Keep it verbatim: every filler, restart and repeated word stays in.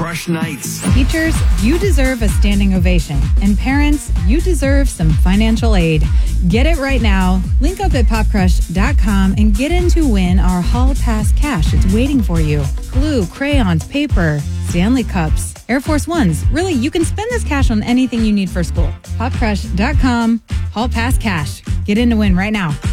Crush Nights. Teachers, you deserve a standing ovation. And parents, you deserve some financial aid. Get it right now. Link up at pop crush dot com and get in to win our Hall Pass cash. It's waiting for you. Glue, crayons, paper, Stanley Cups, Air Force Ones. Really, you can spend this cash on anything you need for school. pop crush dot com, Hall Pass cash. Get in to win right now.